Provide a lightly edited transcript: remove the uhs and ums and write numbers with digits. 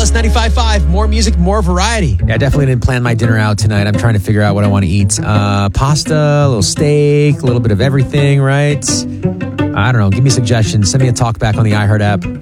Plus 95.5, more music, more variety. Yeah, I definitely didn't plan my dinner out tonight. I'm trying to figure out what I want to eat. Pasta, a little steak, a little bit of everything, right? I don't know. Give me suggestions. Send me a talk back on the iHeart app.